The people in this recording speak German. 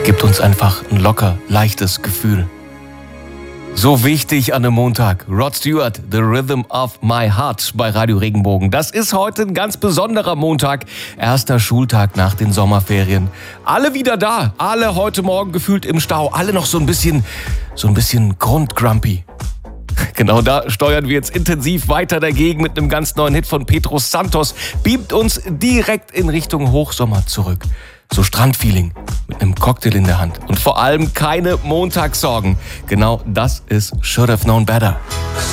gibt uns einfach ein locker, leichtes Gefühl. So wichtig an einem Montag. Rod Stewart, The Rhythm of My Heart bei Radio Regenbogen. Das ist heute ein ganz besonderer Montag. Erster Schultag nach den Sommerferien. Alle wieder da. Alle heute Morgen gefühlt im Stau. Alle noch so ein bisschen grundgrumpy. Genau da steuern wir jetzt intensiv weiter dagegen mit einem ganz neuen Hit von Pedro Santos. Beamt uns direkt in Richtung Hochsommer zurück. So Strandfeeling mit einem Cocktail in der Hand. Und vor allem keine Montagssorgen. Genau das ist Should Have Known Better.